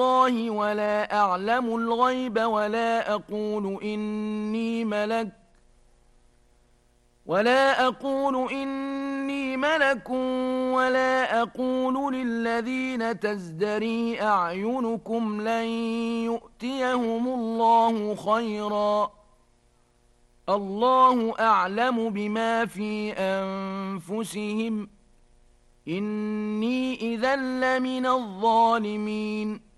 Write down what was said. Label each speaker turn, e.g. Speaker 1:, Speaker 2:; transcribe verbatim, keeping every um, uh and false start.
Speaker 1: الله ولا أعلم الغيب ولا أقول إني ملك ولا أقول إني ملك ولا أقول للذين تزدري أعينكم لن يؤتيهم الله خيرا الله أعلم بما في أنفسهم إني إذا لمن الظالمين